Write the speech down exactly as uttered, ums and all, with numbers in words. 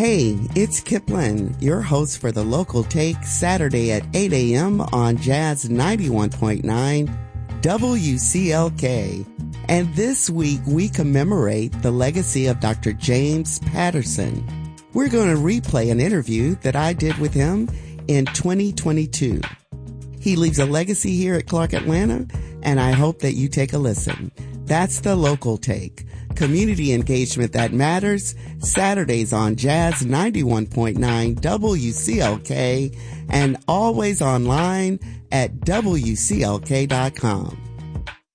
Hey, it's Kipling, your host for the Local Take, Saturday at eight a.m. on Jazz ninety-one point nine W C L K. And this week we commemorate the legacy of Doctor James Patterson. We're going to replay an interview that I did with him in twenty twenty-two. He leaves a legacy here at Clark Atlanta, and I hope that you take a listen. That's the Local Take. Community engagement that matters, Saturdays on Jazz ninety-one point nine W C L K and always online at W C L K dot com.